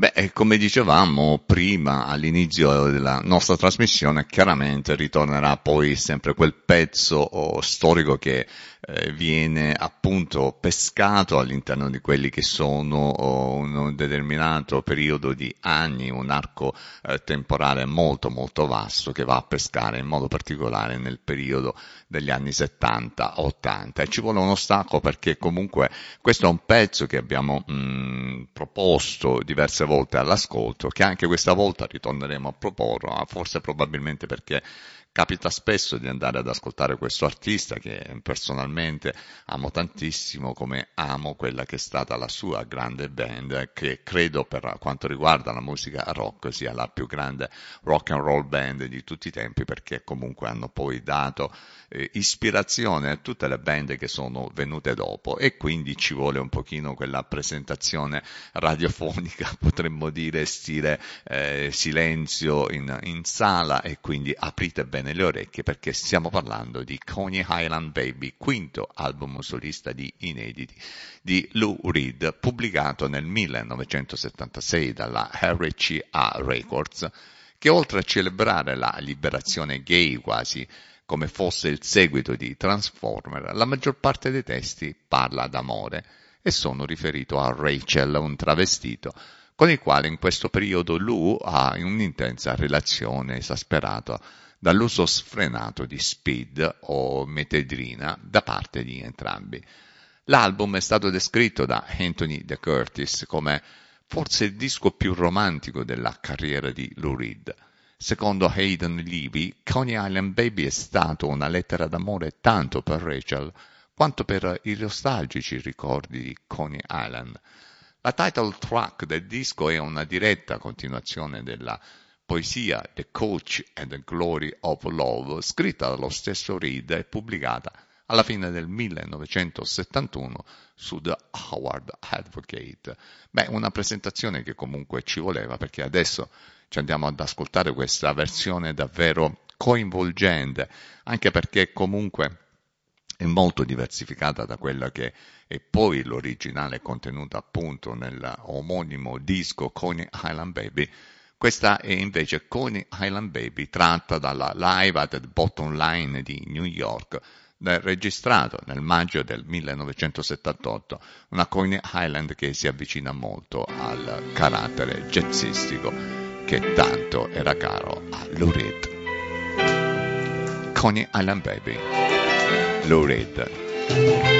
Beh, come dicevamo prima all'inizio della nostra trasmissione, chiaramente ritornerà poi sempre quel pezzo storico che viene appunto pescato all'interno di quelli che sono un determinato periodo di anni, un arco temporale molto molto vasto che va a pescare in modo particolare nel periodo degli anni 70-80 e ci vuole uno stacco perché comunque questo è un pezzo che abbiamo proposto diverse volte all'ascolto, che anche questa volta ritorneremo a proporre, forse probabilmente perché capita spesso di andare ad ascoltare questo artista che personalmente amo tantissimo, come amo quella che è stata la sua grande band, che credo per quanto riguarda la musica rock sia la più grande rock and roll band di tutti i tempi, perché comunque hanno poi dato ispirazione a tutte le band che sono venute dopo e quindi ci vuole un pochino quella presentazione radiofonica, potremmo dire stile silenzio in sala, e quindi aprite bene le orecchie perché stiamo parlando di Coney Island Baby, quinto album solista di inediti di Lou Reed, pubblicato nel 1976 dalla RCA Records, che oltre a celebrare la liberazione gay quasi come fosse il seguito di Transformer, la maggior parte dei testi parla d'amore e sono riferito a Rachel, un travestito, con il quale in questo periodo Lou ha un'intensa relazione esasperata dall'uso sfrenato di speed o metedrina da parte di entrambi. L'album è stato descritto da Anthony De Curtis come forse il disco più romantico della carriera di Lou Reed. Secondo Hayden Levy, Coney Island Baby è stato una lettera d'amore tanto per Rachel quanto per i nostalgici ricordi di Coney Island. La title track del disco è una diretta continuazione della poesia The Coach and the Glory of Love, scritta dallo stesso Reed e pubblicata alla fine del 1971 su The Howard Advocate. Beh, una presentazione che comunque ci voleva, perché adesso ci andiamo ad ascoltare questa versione davvero coinvolgente, anche perché comunque è molto diversificata da quella che è poi l'originale contenuta appunto nel omonimo disco Coney Island Baby. Questa è invece Coney Island Baby, tratta dalla Live at the Bottom Line di New York, registrato nel maggio del 1978, una Coney Island che si avvicina molto al carattere jazzistico che tanto era caro a Lou Reed. Coney Island Baby, Lou Reed.